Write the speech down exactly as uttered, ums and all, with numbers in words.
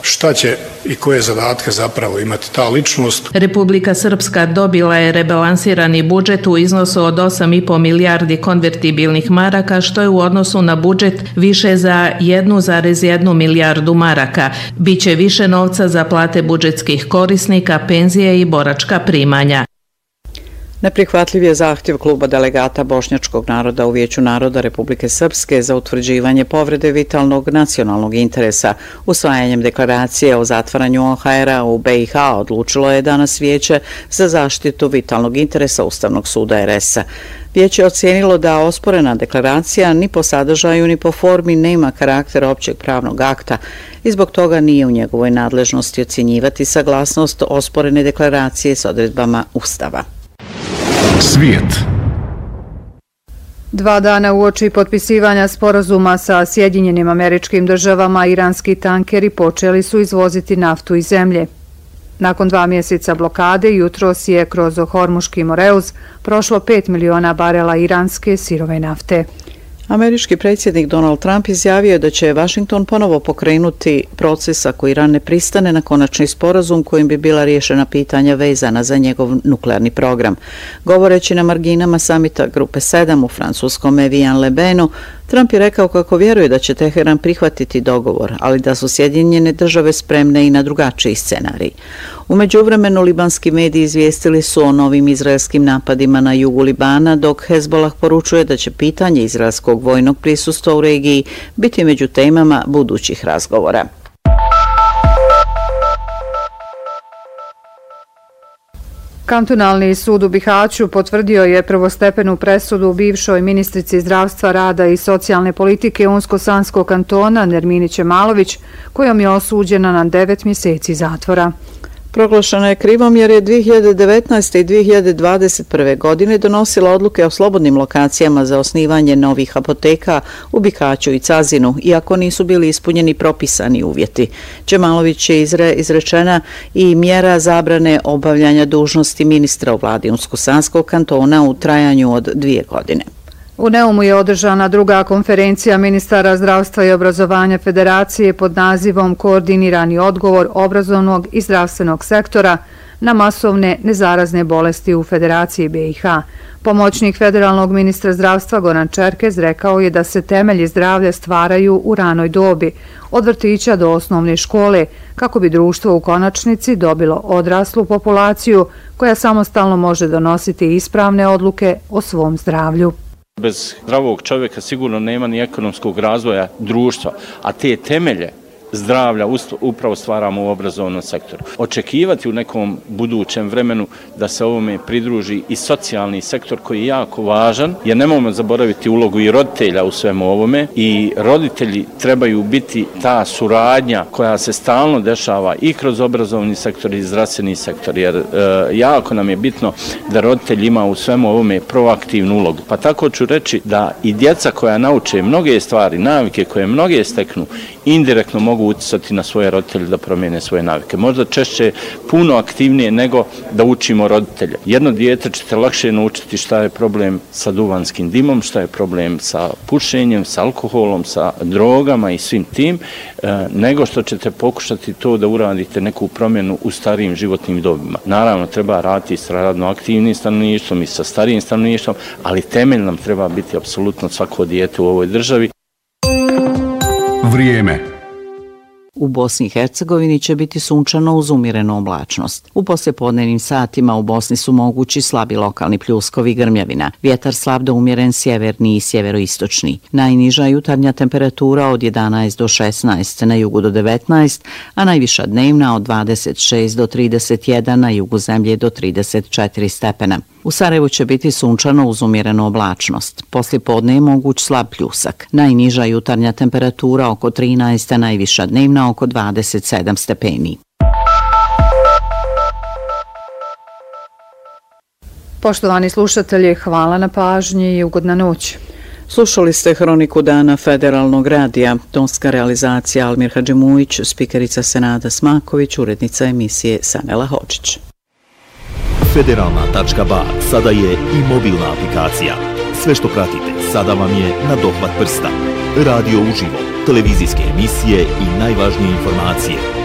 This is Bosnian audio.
šta će i koje zadatke zapravo imati ta ličnost. Republika Srpska dobila je rebalansirani budžet u iznosu od osam i po milijardi konvertibilnih maraka, što je u odnosu na budžet više za jedan zarez jedan milijardu maraka. Biće više novca za plate budžetskih korisnika, penzije i boračka primanja. Neprihvatljiv je zahtjev kluba delegata bošnjačkog naroda u Vijeću naroda Republike Srpske za utvrđivanje povrede vitalnog nacionalnog interesa. Usvajanjem deklaracije o zatvaranju O H R-a u B i H odlučilo je danas Vijeće za zaštitu vitalnog interesa Ustavnog suda R S-a. Vijeće je ocijenilo da osporena deklaracija ni po sadržaju ni po formi nema karakter općeg pravnog akta i zbog toga nije u njegovoj nadležnosti ocjenjivati saglasnost osporene deklaracije s odredbama Ustava. Svijet. Dva dana uoči potpisivanja sporazuma sa Sjedinjenim Američkim Državama, iranski tankeri počeli su izvoziti naftu iz zemlje. Nakon dva mjeseca blokade, jutros je kroz Hormuški Moreuz prošlo pet miliona barela iranske sirove nafte. Američki predsjednik Donald Trump izjavio je da će Washington ponovo pokrenuti proces ako Iran ne pristane na konačni sporazum kojim bi bila riješena pitanja vezana za njegov nuklearni program. Govoreći na marginama samita Grupe sedam u francuskom Evian-le-Bainu, Trump je rekao kako vjeruje da će Teheran prihvatiti dogovor, ali da su Sjedinjene države spremne i na drugačiji scenarij. U međuvremenu libanski mediji izvijestili su o novim izraelskim napadima na jugu Libana, dok Hezbollah poručuje da će pitanje izraelskog vojnog prisustva u regiji biti među temama budućih razgovora. Kantonalni sud u Bihaću potvrdio je prvostepenu presudu bivšoj ministrici zdravstva, rada i socijalne politike Unsko-Sanskog kantona Nermini Ćemalović, kojom je osuđena na devet mjeseci zatvora. Proglašena je krivom jer je dvije hiljade devetnaeste. i dvije hiljade dvadeset prve. godine donosila odluke o slobodnim lokacijama za osnivanje novih apoteka u Bihaću i Cazinu, iako nisu bili ispunjeni propisani uvjeti. Ćemalović je izre, izrečena i mjera zabrane obavljanja dužnosti ministra u vladi Unsko-Sanskog kantona u trajanju od dvije godine. U Neumu je održana druga konferencija ministara zdravstva i obrazovanja Federacije pod nazivom Koordinirani odgovor obrazovnog i zdravstvenog sektora na masovne nezarazne bolesti u Federaciji B i H. Pomoćnik federalnog ministra zdravstva Goran Čerkez rekao je da se temelji zdravlja stvaraju u ranoj dobi, od vrtića do osnovne škole, kako bi društvo u konačnici dobilo odraslu populaciju koja samostalno može donositi ispravne odluke o svom zdravlju. Bez zdravog čovjeka sigurno nema ni ekonomskog razvoja društva, a te temelje zdravlja upravo stvaramo u obrazovnom sektoru. Očekivati u nekom budućem vremenu da se ovome pridruži i socijalni sektor koji je jako važan, jer nemojmo zaboraviti ulogu i roditelja u svemu ovome i roditelji trebaju biti ta suradnja koja se stalno dešava i kroz obrazovni sektor i zdravstveni sektor, jer e, jako nam je bitno da roditelj ima u svemu ovome proaktivnu ulogu. Pa tako ću reći da i djeca koja nauče mnoge stvari, navike koje mnoge steknu, indirektno mogu utjecati na svoje roditelje da promijene svoje navike. Možda češće puno aktivnije nego da učimo roditelje. Jedno dijete ćete lakše naučiti šta je problem sa duvanskim dimom, šta je problem sa pušenjem, sa alkoholom, sa drogama i svim tim, nego što ćete pokušati to da uradite neku promjenu u starijim životnim dobima. Naravno, treba raditi sa radno aktivnim stanovništvom i sa starijim stanovništvom, ali temelj nam treba biti apsolutno svako dijete u ovoj državi. Vrijeme. U Bosni i Hercegovini će biti sunčano uz umjerenu oblačnost. U poslijepodnevnim satima u Bosni su mogući slabi lokalni pljuskovi i grmljavina. Vjetar slab do umjeren sjeverni i sjeveroistočni. Najniža jutarnja temperatura od jedanaest do šesnaest, na jugu do devetnaest, a najviša dnevna od dvadeset šest do trideset jedan, na jugu zemlje do trideset četiri stepena. U Sarajevu će biti sunčano uz umjerenu oblačnost. Poslijepodne je moguć slab pljusak. Najniža jutarnja temperatura oko trinaest, a najviša dnevna oko dvadeset sedam stepeni. Poštovani slušatelji, hvala na pažnji i ugodna noć. Slušali ste Hroniku dana Federalnog radija, tonska realizacija Almir Hadžimujić, spikerica Senada Smaković, urednica emisije Sanela Hočić. Federalna tačka ba sada je i mobilna aplikacija. Sve što pratite sada vam je na dohvat prsta. Radio uživo, televizijske emisije i najvažnije informacije.